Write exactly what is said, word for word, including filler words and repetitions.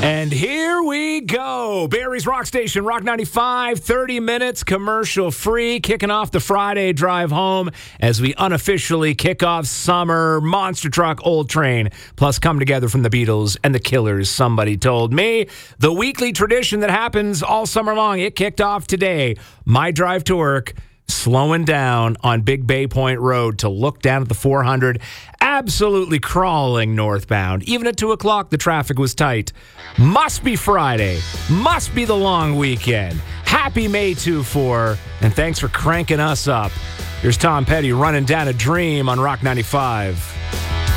And here we go. Barry's Rock Station, Rock ninety-five, thirty minutes commercial free, kicking off the Friday drive home as we unofficially kick off summer. Monster Truck, Old Train, plus Come Together from the Beatles and the Killers, somebody told me. The weekly tradition that happens all summer long, it kicked off today. My drive to work, slowing down on Big Bay Point Road to look down at the four hundred, absolutely crawling northbound. Even at two o'clock, the traffic was tight. Must be Friday. Must be the long weekend. Happy May two four, and thanks for cranking us up. Here's Tom Petty running down a dream on Rock ninety-five.